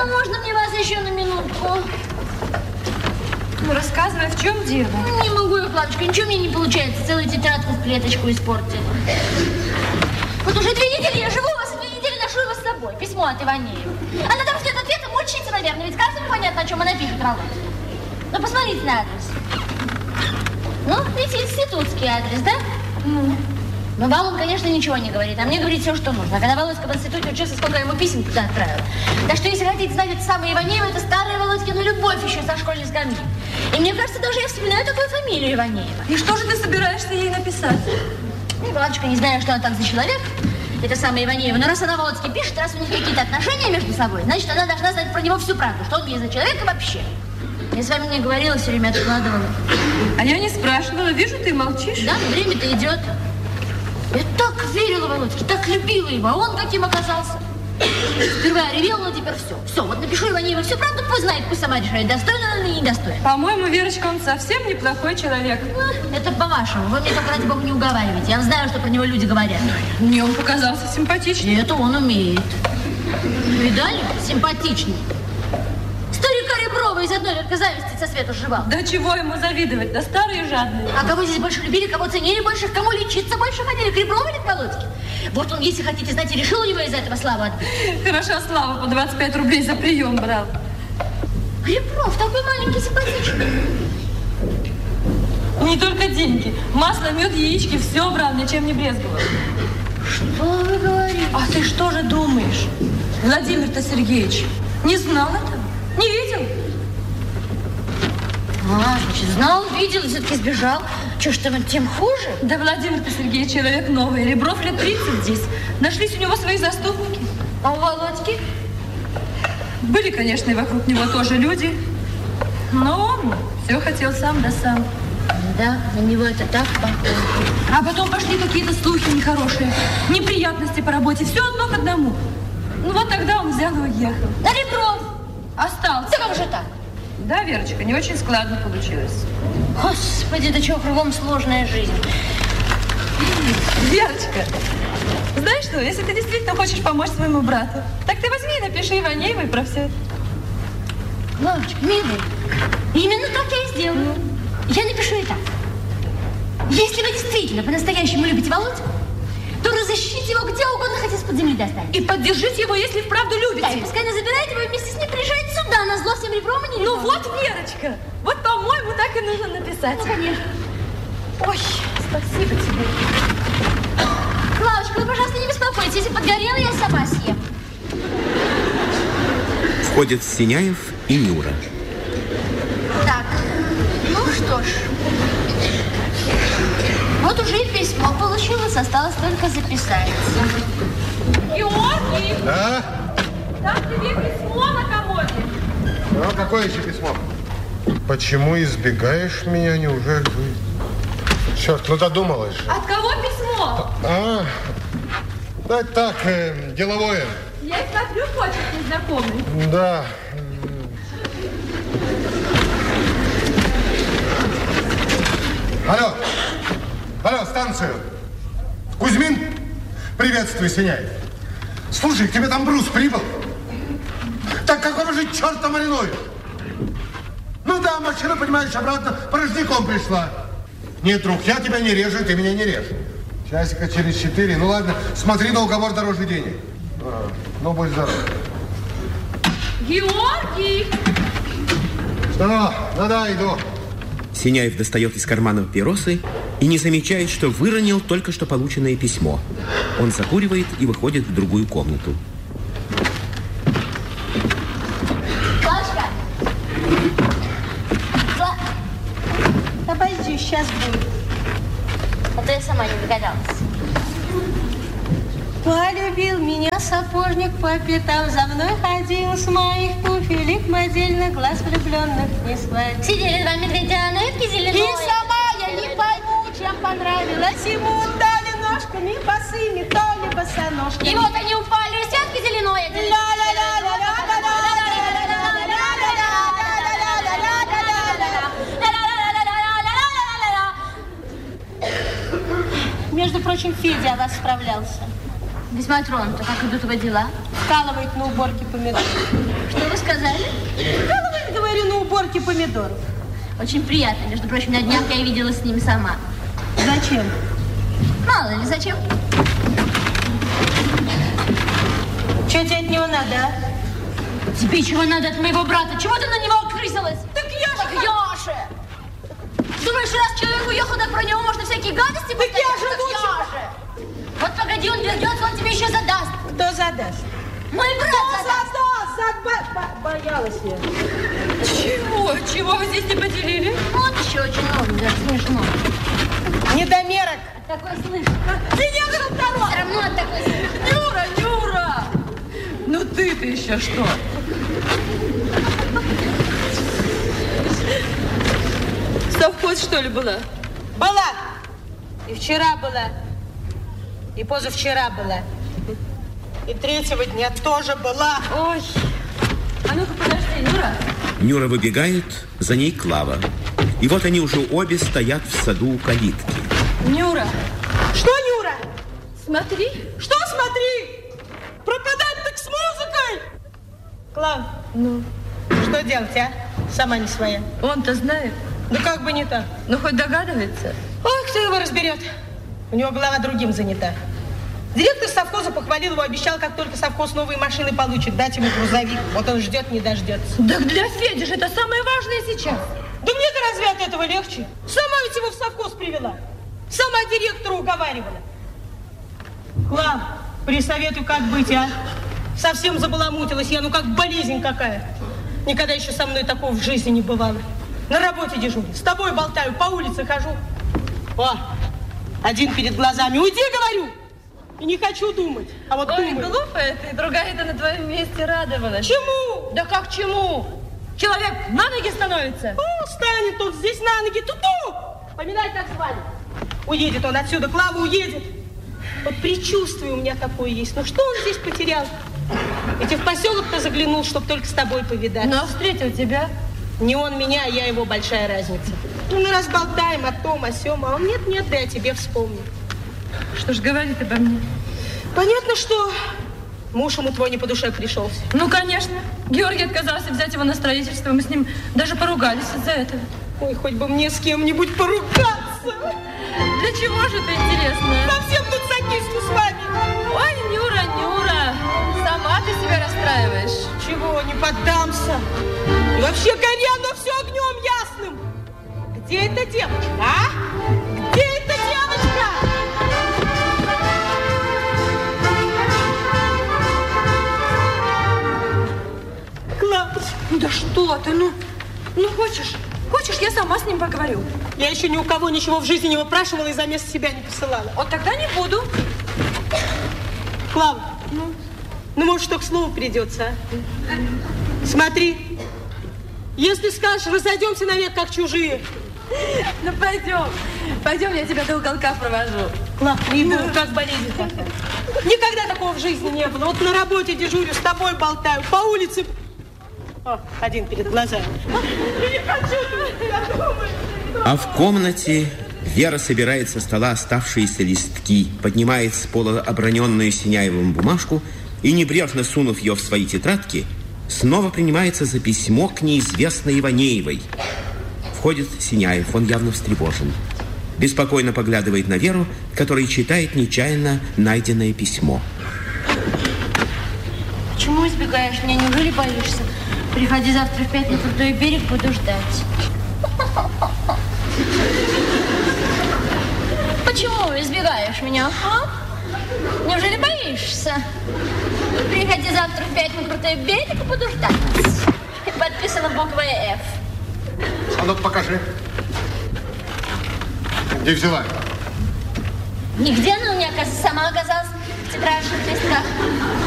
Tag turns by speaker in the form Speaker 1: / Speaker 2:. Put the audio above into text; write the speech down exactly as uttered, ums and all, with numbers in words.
Speaker 1: можно мне вас еще на минутку?
Speaker 2: Ну, рассказывай, в чем дело?
Speaker 1: Не могу я, Клавочка, ничего мне не получается. Целую тетрадку в клеточку испортила. Вот уже две недели я живу у вас, и две недели ношу его с собой. Письмо от Иванеева. Она там ждет ответа, мучается, наверное, ведь каждому понятно, о чем она пишет, Ролло. Ну, посмотрите на адрес. Ну, видите, институтский адрес, да?
Speaker 2: Ну?
Speaker 1: Но вам он, конечно, ничего не говорит, а мне говорит все, что нужно. А когда Володька в институте учился, сколько я ему писем туда отправила. Так что, если хотите знать, это самое Иванеева, это старая Володькина любовь еще со школьной скамьи. И мне кажется, даже я вспоминаю такую фамилию Иванеева.
Speaker 2: И что же ты собираешься ей написать?
Speaker 1: Ну, Володечка, не знаю, что она там за человек, это самая Иванеева, но раз она Володьке пишет, раз у них какие-то отношения между собой, значит, она должна знать про него всю правду, что он ей за человек и вообще. Я с вами не говорила, все время откладывала.
Speaker 2: А я не спрашивала, вижу, ты молчишь.
Speaker 1: Да, время-то идет. Я так верила Володьке, так любила его, а он каким оказался? Сперва я ревела, но теперь все. Все, вот напишу Иванееву всю правду, пусть знает, пусть сама решает, достойна она или недостойна.
Speaker 2: По-моему, Верочка, он совсем неплохой человек.
Speaker 1: Ну, это по-вашему. Вы мне только, ради бога, не уговариваете. Я знаю, что про него люди говорят.
Speaker 2: Мне он показался симпатичным.
Speaker 1: И это он умеет. Видали? Симпатичный. Старика Реброва из одной только зависти со свету сживал.
Speaker 2: Да чего ему завидовать? Да старые и жадные.
Speaker 1: А кого здесь больше любили, кого ценили больше, к кому лечиться больше ходили? К Реброву или к Володьке? Вот он, если хотите знать, и решил у него из-за этого славу отбить.
Speaker 2: Хорошо, Слава по двадцать пять рублей за прием брал.
Speaker 1: Ребров такой маленький, симпатичный.
Speaker 2: Не только деньги. Масло, мед, яички, все брал, ничем не брезговал.
Speaker 1: Что вы говорите?
Speaker 2: А ты что же думаешь? Владимир-то Сергеевич не знал этого? Не видел?
Speaker 1: А, значит, знал, видел и все-таки сбежал. Че ж там, тем хуже?
Speaker 2: Да Владимир-то Сергеевич человек новый. Ребров лет тридцать здесь. Нашлись у него свои заступники.
Speaker 1: А у Володьки?
Speaker 2: Были, конечно, и вокруг него тоже люди. Но он все хотел сам да сам.
Speaker 1: Да, на него это так похоже.
Speaker 2: А потом пошли какие-то слухи нехорошие. Неприятности по работе. Все одно к одному. Ну вот тогда он взял и уехал.
Speaker 1: А Ребров?
Speaker 2: Остался.
Speaker 1: Да как же так?
Speaker 2: Да, Верочка, не очень складно получилось.
Speaker 1: Господи, да чего, кругом сложная жизнь.
Speaker 2: Верочка, знаешь что, если ты действительно хочешь помочь своему брату, так ты возьми и напиши Иванеевой про все это.
Speaker 1: Лавочка, милый, именно так я и сделаю. Я напишу и так. Если вы действительно по-настоящему любите Володьку, то разыщите его где угодно, хоть из-под земли достанет.
Speaker 2: И поддержите его, если вправду любите.
Speaker 1: Да, и пускай она забирает его и вместе с ним приезжает сюда, на зло всем Ребровым и не Ребровым.
Speaker 2: Ну вот, Верочка, вот, по-моему, так и нужно написать.
Speaker 1: Ну, конечно.
Speaker 2: Ой, спасибо тебе.
Speaker 1: Клавочка, вы, пожалуйста, не беспокойтесь. Если подгорело, я сама съем.
Speaker 3: Входят Синяев и Нюра.
Speaker 1: Так, ну что ж. Вот уже и письмо получилось, осталось только записать.
Speaker 2: Георгий!
Speaker 4: Да?
Speaker 2: Там тебе письмо на комоде.
Speaker 4: Ну, какое еще письмо? Почему избегаешь меня, неужели вы? Черт, ну додумалась же.
Speaker 2: От кого письмо?
Speaker 4: А, да так, э, деловое.
Speaker 2: Я смотрю, почерк незнакомый.
Speaker 4: Да. Алло, алло, станцию. Кузьмин? Приветствую, Синяев. Слушай, к тебе там Брус прибыл? Так какого же черта маринуешь? Ну да, машина, понимаешь, обратно порожняком пришла. Нет, друг, я тебя не режу, ты меня не режь. Часика через четыре. Ну ладно, смотри на уговор дороже денег. А, ну, будь здоров.
Speaker 2: Георгий!
Speaker 4: Что? Ну да, иду.
Speaker 3: Синяев достает из кармана папиросы и не замечает, что выронил только что полученное письмо. Он закуривает и выходит в другую комнату.
Speaker 1: Клавочка! Кла... Обойди, сейчас будет. А то я сама не догадалась.
Speaker 5: Полюбил меня сапожник по пятам, за мной ходил с моих туфелек модельных, глаз влюбленных не сводил.
Speaker 1: Сидели два медведя на ветке зеленой.
Speaker 5: И сама я не пойму, чем понравилась ему, то ли ножками босыми, то ли босоножками.
Speaker 1: И вот они упали с ветки зеленой.
Speaker 5: Между прочим, Федя о вас справлялся.
Speaker 1: Весьма тронуто. Как идут его дела?
Speaker 5: Вкалывает на уборке помидоров.
Speaker 1: Что вы сказали?
Speaker 5: Головой, говорю, на уборке помидоров.
Speaker 1: Очень приятно. Между прочим, на днях я видела с ним сама.
Speaker 5: Зачем?
Speaker 1: Мало ли, зачем?
Speaker 5: Что тебе от него надо, а?
Speaker 1: Тебе чего надо от моего брата? Чего ты на него окрысилась?
Speaker 5: Так я же...
Speaker 1: Так я же! Думаешь, раз человек уехал, так про него можно всякие гадости
Speaker 5: Так я же
Speaker 1: так
Speaker 5: лучше...
Speaker 1: я же! Вот погоди, он вернется, он тебе еще задаст.
Speaker 5: Кто задаст?
Speaker 1: Мой брат
Speaker 5: Кто
Speaker 1: задаст.
Speaker 5: задаст? Бо- бо- Боялась я.
Speaker 2: Чего? Чего вы здесь не поделили?
Speaker 1: Он еще очень новый, даже смешно.
Speaker 5: Недомерок.
Speaker 1: Такой слышишь.
Speaker 5: Ты не был второй.
Speaker 1: Все равно от такой слышишь.
Speaker 2: Нюра, Нюра! Ну ты-то еще что? Совхоз, что ли, была?
Speaker 5: Была. И вчера была. И позавчера была. И третьего дня тоже была.
Speaker 2: Ой, а ну-ка подожди, Нюра.
Speaker 3: Нюра выбегает, за ней Клава. И вот они уже обе стоят в саду у калитки.
Speaker 2: Нюра,
Speaker 5: Что, Нюра?
Speaker 2: смотри.
Speaker 5: Что смотри? Пропадать так с музыкой. Клав,
Speaker 2: Ну,
Speaker 5: что делать, а? Сама не своя.
Speaker 2: он-то знает.
Speaker 5: Да как бы не так.
Speaker 2: Ну, хоть догадывается.
Speaker 5: Ой, кто его разберет? У него голова другим занята. Директор совхоза похвалил его, обещал, как только совхоз новые машины получит, дать ему грузовик. Вот он ждет, не дождется.
Speaker 2: Так для Феди же это самое важное сейчас.
Speaker 5: Да мне-то разве от этого легче? Сама ведь его в совхоз привела. Сама директора уговаривала. Клав, присоветуй, как быть, а? Совсем забаламутилась я, ну как болезнь какая. Никогда еще со мной такого в жизни не бывало. На работе дежурю, с тобой болтаю, по улице хожу. О, один перед глазами. Уйди, говорю! И не хочу думать. А вот
Speaker 2: Ой,
Speaker 5: думаю.
Speaker 2: глупая ты, другая-то на твоем месте радовалась.
Speaker 5: Чему?
Speaker 2: Да как чему? Человек на ноги становится.
Speaker 5: О, станет он здесь на ноги. Ту-ту! Поминай, как звали. Уедет он отсюда, Клава уедет. Вот предчувствие у меня такое есть. Ну что он здесь потерял? Ведь и в поселок-то заглянул, чтоб только с тобой повидать.
Speaker 2: Но встретил тебя.
Speaker 5: Не он меня, а я его, большая разница. Ну, мы разболтаем о том, о сём, а он нет-нет, да я тебе вспомню.
Speaker 2: Что ж говорит обо мне?
Speaker 5: Понятно, что муж ему твой не по душе пришелся.
Speaker 2: Ну, конечно. Георгий отказался взять его на строительство. Мы с ним даже поругались из-за этого.
Speaker 5: Ой, хоть бы мне с кем-нибудь поругаться.
Speaker 2: Для чего же это интересно?
Speaker 5: Совсем тут закислю с вами.
Speaker 2: Ой, Нюра, Нюра, сама ты себя расстраиваешь.
Speaker 5: Чего, не поддамся? И вообще горя, но все огнем ясным. Где эта девочка, а? Где эта девочка? Клавочка.
Speaker 2: Да что ты, ну, ну хочешь, хочешь, я сама с ним поговорю.
Speaker 5: Я еще ни у кого ничего в жизни не выпрашивала и за место себя не посылала.
Speaker 2: Вот тогда не буду.
Speaker 5: Клава, ну, ну может, что к слову придется, а? Смотри, если скажешь, разойдемся навек, как чужие.
Speaker 2: Ну, пойдем, пойдем, я тебя до уголка провожу.
Speaker 5: Клав, не буду, как болезнь такая. Никогда такого в жизни не было. Вот на работе дежурю, с тобой болтаю, по улице... О, один перед глазами. Не хочу, я думаю.
Speaker 3: А в комнате Вера собирает со стола оставшиеся листки, поднимает с пола оброненную Синяевым бумажку и, небрежно сунув ее в свои тетрадки, снова принимается за письмо к неизвестной Иванеевой. Входит Синяев, он явно встревожен. Беспокойно поглядывает на Веру, которая читает нечаянно найденное письмо.
Speaker 1: Почему избегаешь меня? Неужели боишься? Приходи завтра в пять на крутой берег, буду ждать. Почему избегаешь меня, а? Неужели боишься? Приходи завтра в пять на крутой берег, буду ждать. Подписано буквой F.
Speaker 4: А ну-ка покажи. Где взяла?
Speaker 1: Нигде она у меня, оказывается, сама оказалась в тетрадных листках.